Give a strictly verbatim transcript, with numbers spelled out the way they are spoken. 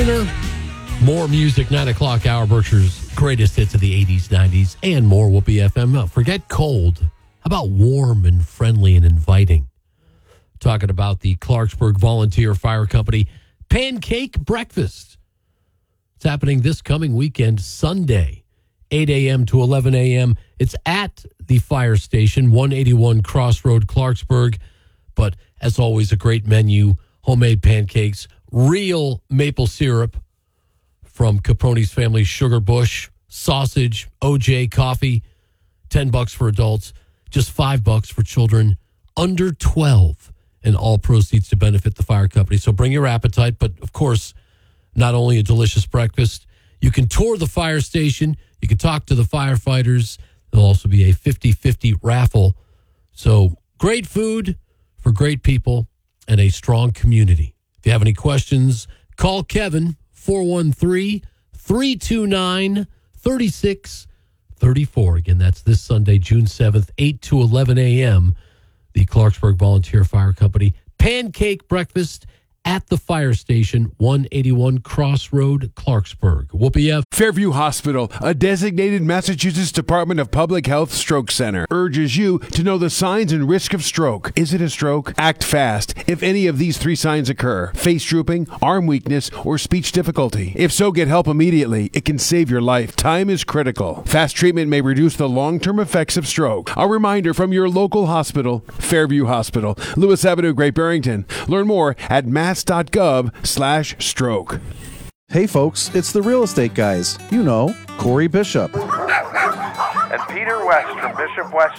Joyner. More music, nine o'clock hour, Berkshire's greatest hits of the eighties, nineties, and more will be F M. Forget cold. How about warm and friendly and inviting? Talking about the Clarksburg Volunteer Fire Company Pancake Breakfast. It's happening this coming weekend, Sunday, eight a.m. to eleven a.m. It's at the fire station, one eighty-one Crossroad, Clarksburg. But as always, a great menu, homemade pancakes, real maple syrup from Caproni's Family Sugar Bush, sausage, O J coffee, ten bucks for adults, just five bucks for children under twelve, and all proceeds to benefit the fire company. So bring your appetite, but of course, not only a delicious breakfast, you can tour the fire station, you can talk to the firefighters. There'll also be a fifty-fifty raffle. So great food for great people and a strong community. If you have any questions, call Kevin, four one three, three two nine, three six three four. Again, that's this Sunday, June seventh, eight to eleven a.m., the Clarksburg Volunteer Fire Company Pancake Breakfast at the fire station, one eighty-one Crossroad, Clarksburg. Whoopee F. Fairview Hospital, a designated Massachusetts Department of Public Health stroke center, urges you to know the signs and risk of stroke. Is it a stroke? Act fast if any of these three signs occur: face drooping, arm weakness, or speech difficulty. If so, get help immediately. It can save your life. Time is critical. Fast treatment may reduce the long-term effects of stroke. A reminder from your local hospital, Fairview Hospital, Lewis Avenue, Great Barrington. Learn more at mass.gov slash stroke. Hey folks, it's the real estate guys. You know, Corey Bishop. And Peter West from Bishop West